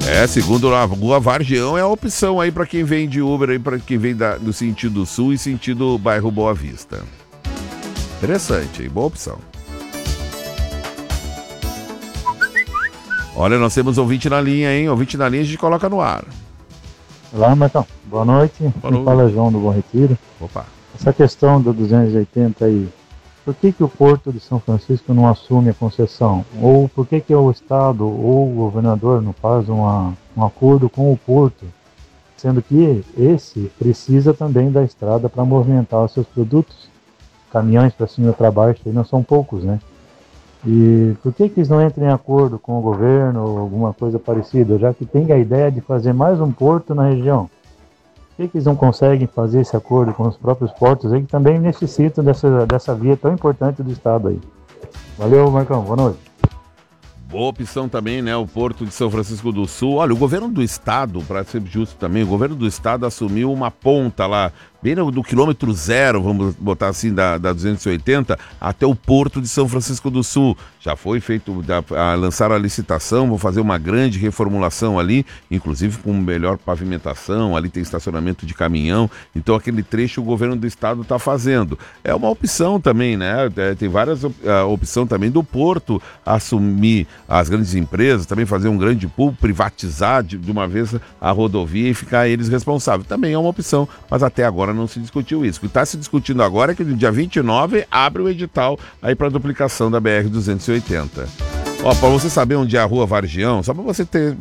Segundo a Rua Vargião, é a opção aí para quem vem de Uber, aí para quem vem do sentido sul e sentido bairro Boa Vista. Interessante, hein? Boa opção. Olha, nós temos ouvinte na linha, hein? Ouvinte na linha a gente coloca no ar. Olá, Marcão. Boa noite. Quem fala é João do Bom Retiro. Opa. Essa questão do 280 aí, por que o Porto de São Francisco não assume a concessão? Ou por que o Estado ou o governador não faz um acordo com o Porto? Sendo que esse precisa também da estrada para movimentar os seus produtos. Caminhões para cima e para baixo aí não são poucos, né? E por que eles não entram em acordo com o governo ou alguma coisa parecida, já que tem a ideia de fazer mais um porto na região? Por que eles não conseguem fazer esse acordo com os próprios portos aí, que também necessitam dessa via tão importante do Estado aí? Valeu, Marcão. Boa noite. Boa opção também, né? O Porto de São Francisco do Sul. Olha, o governo do Estado, para ser justo também, o governo do Estado assumiu uma ponta lá, bem do quilômetro zero, vamos botar assim, da 280, até o Porto de São Francisco do Sul. Já foi feito, lançaram a licitação, vão fazer uma grande reformulação ali, inclusive com melhor pavimentação, ali tem estacionamento de caminhão, então aquele trecho o governo do Estado está fazendo. É uma opção também, né? Tem várias opções também do Porto assumir as grandes empresas, também fazer um grande pool, privatizar de uma vez a rodovia e ficar eles responsáveis. Também é uma opção, mas até agora não se discutiu isso. O que está se discutindo agora é que no dia 29 abre o edital aí para a duplicação da BR-280. Ó, para você saber onde é a Rua Vargião, só para você ter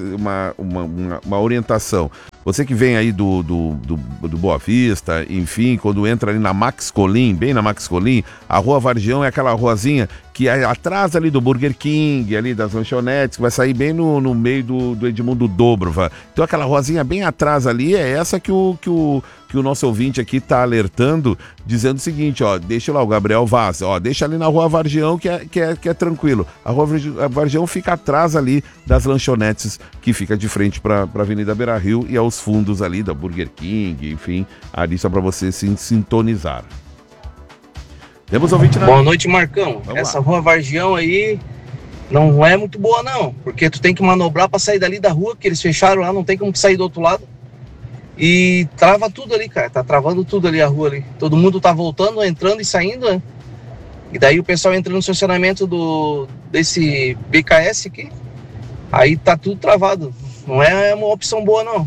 uma orientação. Você que vem aí do Boa Vista, enfim, quando entra ali na Max Colim, bem na Max Colim, a Rua Vargião é aquela ruazinha que é atrás ali do Burger King, ali das lanchonetes, que vai sair bem no meio do Edmundo Dobrova. Então aquela ruazinha bem atrás ali é essa que o nosso ouvinte aqui está alertando, dizendo o seguinte, ó, deixa lá o Gabriel Vaz, ó, deixa ali na Rua Vargião que é tranquilo. A Rua Vargião fica atrás ali das lanchonetes, que fica de frente para a Avenida Beira-Rio e aos fundos ali da Burger King, enfim, ali só para você se sintonizar. Temos ouvinte na... Boa noite, Marcão. Vamos Essa lá. Rua Vargião aí não é muito boa não, porque tu tem que manobrar para sair dali da rua, que eles fecharam lá, não tem como sair do outro lado. E trava tudo ali, cara, tá travando tudo ali a rua ali. Todo mundo tá voltando, entrando e saindo, né? E daí o pessoal entra no estacionamento desse BKS aqui, aí tá tudo travado. Não é uma opção boa não.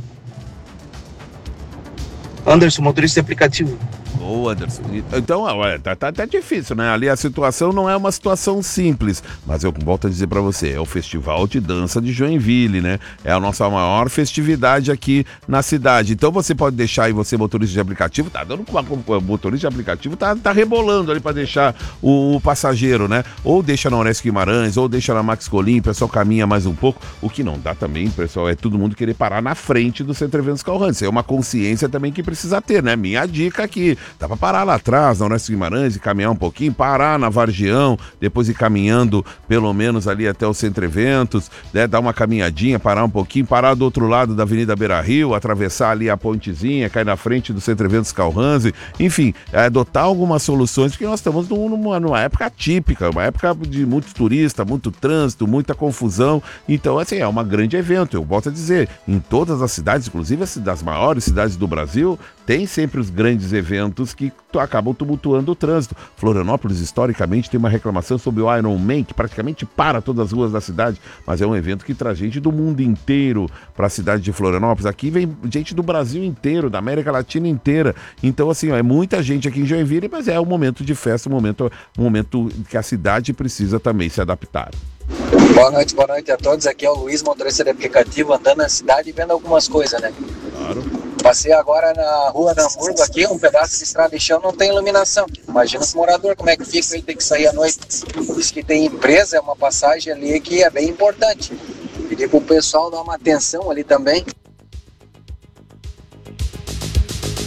Anderson, motorista de aplicativo. Boa, Anderson. Então, tá difícil, né? Ali a situação não é uma situação simples, mas eu volto a dizer pra você, é o Festival de Dança de Joinville, né? É a nossa maior festividade aqui na cidade. Então você pode deixar aí, você motorista de aplicativo, tá dando uma motorista de aplicativo, tá rebolando ali pra deixar o passageiro, né? Ou deixa na Horácio Guimarães, ou deixa na Max Colim, o pessoal caminha mais um pouco. O que não dá também, pessoal, é todo mundo querer parar na frente do Centro Eventos Calrans. É uma consciência também que precisa ter, né? Minha dica aqui, dá pra parar lá atrás, na Horácio Guimarães, e caminhar um pouquinho, parar na Vargião, depois ir caminhando pelo menos ali até o Centro Eventos, né? Dar uma caminhadinha, parar um pouquinho, parar do outro lado da Avenida Beira-Rio, atravessar ali a pontezinha, cair na frente do Centro Eventos Calrans, enfim, adotar algumas soluções, porque nós estamos numa época típica, uma época de muito turista, muito trânsito, muita confusão, então assim, é um grande evento, eu volto a dizer, em todas as cidades, inclusive das maiores cidades do Brasil, tem sempre os grandes eventos que acabam tumultuando o trânsito. Florianópolis, historicamente, tem uma reclamação sobre o Iron Man, que praticamente para todas as ruas da cidade, mas é um evento que traz gente do mundo inteiro para a cidade de Florianópolis. Aqui vem gente do Brasil inteiro, da América Latina inteira. Então, assim, é muita gente aqui em Joinville, mas é um momento de festa, um momento que a cidade precisa também se adaptar. Boa noite a todos. Aqui é o Luiz, motorista de aplicativo, andando na cidade e vendo algumas coisas, né? Claro. Passei agora na rua da Hamburgo aqui, um pedaço de estrada de chão não tem iluminação. Imagina os moradores, como é que fica aí, tem que sair à noite. Diz que tem empresa, é uma passagem ali que é bem importante. Pedir pro pessoal dar uma atenção ali também.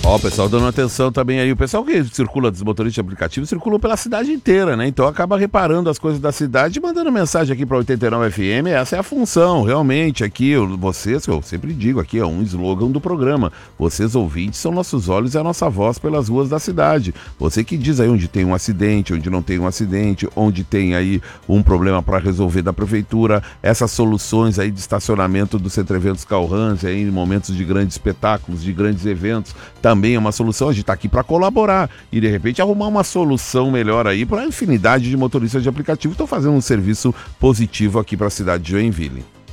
Ó, o pessoal dando atenção também aí. O pessoal que circula dos motoristas de aplicativo circula pela cidade inteira, né? Então acaba reparando as coisas da cidade e mandando mensagem aqui para 89 FM. Essa é a função, realmente. Aqui, vocês, eu sempre digo, aqui é um slogan do programa. Vocês ouvintes são nossos olhos e a nossa voz pelas ruas da cidade. Você que diz aí onde tem um acidente, onde não tem um acidente, onde tem aí um problema para resolver da prefeitura, essas soluções aí de estacionamento do Centro Eventos Calrans, aí em momentos de grandes espetáculos, de grandes eventos, também é uma solução. A gente está aqui para colaborar e de repente arrumar uma solução melhor aí para a infinidade de motoristas de aplicativo que estão fazendo um serviço positivo aqui para a cidade de Joinville.